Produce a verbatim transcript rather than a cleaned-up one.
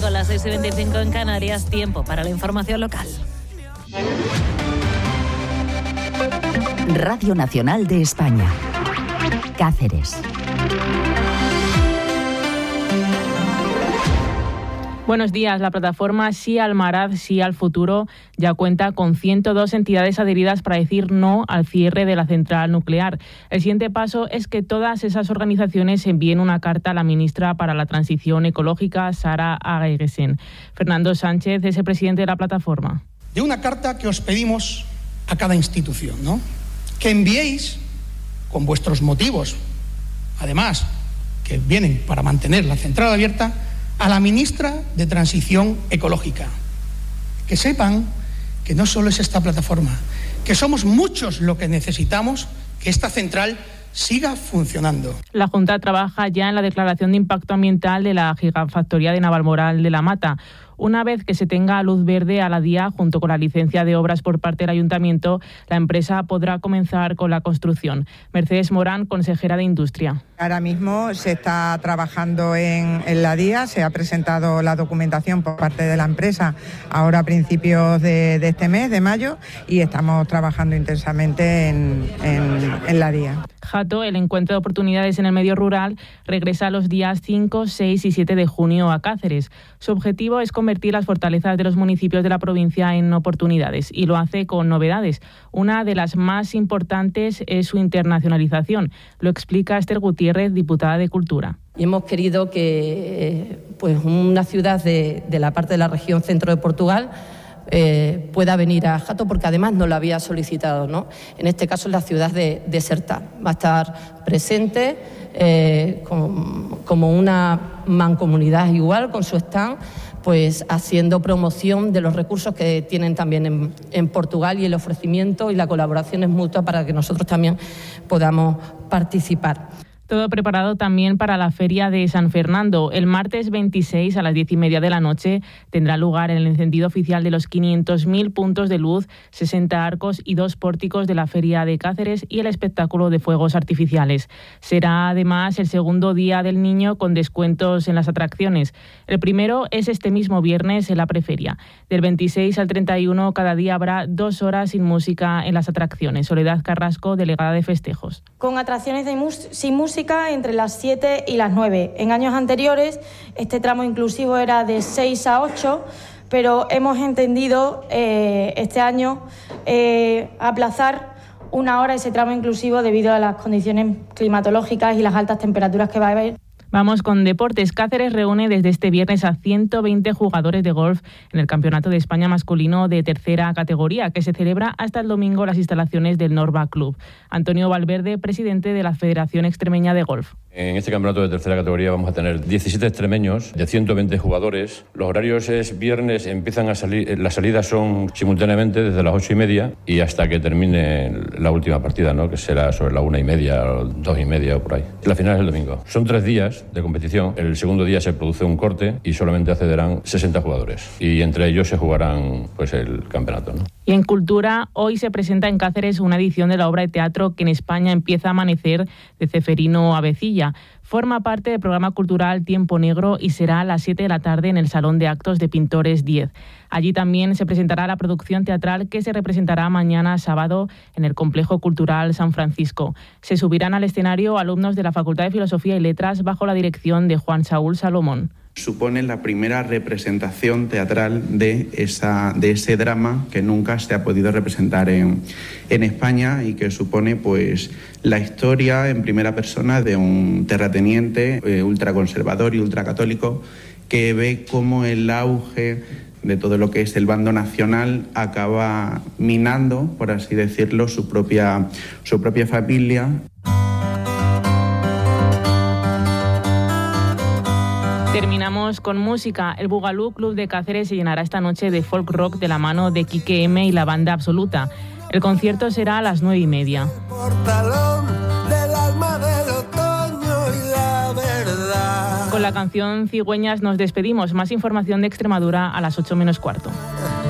veinticinco, las seis y veinticinco en Canarias, tiempo para la información local. Radio Nacional de España. Cáceres. Buenos días. La plataforma Sí al Maraz, Sí al Futuro ya cuenta con ciento dos entidades adheridas para decir no al cierre de la central nuclear. El siguiente paso es que todas esas organizaciones envíen una carta a la ministra para la Transición Ecológica, Sara Agirresen. Fernando Sánchez es el presidente de la plataforma. De una carta que os pedimos a cada institución, ¿no? Que enviéis con vuestros motivos, además, que vienen para mantener la central abierta, a la ministra de Transición Ecológica. Que sepan que no solo es esta plataforma, que somos muchos lo que necesitamos que esta central siga funcionando. La Junta trabaja ya en la declaración de impacto ambiental de la gigafactoría de Navalmoral de la Mata. Una vez que se tenga luz verde a la D I A, junto con la licencia de obras por parte del Ayuntamiento, la empresa podrá comenzar con la construcción. Mercedes Morán, consejera de Industria. Ahora mismo se está trabajando en, en la D I A, se ha presentado la documentación por parte de la empresa ahora a principios de, de este mes, de mayo, y estamos trabajando intensamente en, en, en la D I A. Jato, el encuentro de oportunidades en el medio rural, regresa los días cinco, seis y siete de junio a Cáceres. Su objetivo es convertir las fortalezas de los municipios de la provincia en oportunidades, y lo hace con novedades. Una de las más importantes es su internacionalización. Lo explica Esther Gutiérrez, diputada de Cultura. Y hemos querido que pues, una ciudad de, de la parte de la región centro de Portugal eh, pueda venir a Jato, porque además no lo había solicitado, ¿no? En este caso es la ciudad de, de Sertá. Va a estar presente eh, con, como una mancomunidad igual, con su stand, pues haciendo promoción de los recursos que tienen también en, en Portugal, y el ofrecimiento y la colaboración es mutua para que nosotros también podamos participar. Todo preparado también para la Feria de San Fernando. El martes veintiséis a las diez y media de la noche tendrá lugar el encendido oficial de los quinientos mil puntos de luz, sesenta arcos y dos pórticos de la Feria de Cáceres y el espectáculo de fuegos artificiales. Será además el segundo día del niño con descuentos en las atracciones. El primero es este mismo viernes en la preferia. Del veintiséis al treinta y uno cada día habrá dos horas sin música en las atracciones. Soledad Carrasco, delegada de festejos. Con atracciones de mus- sin música entre las siete y las nueve. En años anteriores este tramo inclusivo era de seis a ocho, pero hemos entendido eh, este año eh, aplazar una hora ese tramo inclusivo debido a las condiciones climatológicas y las altas temperaturas que va a haber. Vamos con deportes. Cáceres reúne desde este viernes a ciento veinte jugadores de golf en el Campeonato de España masculino de tercera categoría, que se celebra hasta el domingo en las instalaciones del Norba Club. Antonio Valverde, presidente de la Federación Extremeña de Golf. En este campeonato de tercera categoría vamos a tener diecisiete extremeños de ciento veinte jugadores. Los horarios es viernes, empiezan a salir, las salidas son simultáneamente desde las ocho y media y hasta que termine la última partida, ¿no? Que será sobre la una y media, o dos y media o por ahí. La final es el domingo. Son tres días de competición. El segundo día se produce un corte y solamente accederán sesenta jugadores. Y entre ellos se jugarán pues el campeonato, ¿no? Y en Cultura, hoy se presenta en Cáceres una edición de la obra de teatro Que en España empieza a amanecer, de Ceferino Avecilla. Forma parte del programa cultural Tiempo Negro y será a las siete de la tarde en el Salón de Actos de Pintores diez. Allí también se presentará la producción teatral que se representará mañana sábado en el Complejo Cultural San Francisco. Se subirán al escenario alumnos de la Facultad de Filosofía y Letras bajo la dirección de Juan Saúl Salomón. Supone la primera representación teatral de, esa, de ese drama que nunca se ha podido representar en, en España y que supone pues la historia en primera persona de un terrateniente eh, ultraconservador y ultracatólico que ve cómo el auge de todo lo que es el bando nacional acaba minando, por así decirlo, su propia, su propia familia. Terminamos con música. El Bugalú Club de Cáceres se llenará esta noche de folk rock de la mano de Quique M y la Banda Absoluta. El concierto será a las nueve y media. Con la canción Cigüeñas nos despedimos. Más información de Extremadura a las ocho menos cuarto.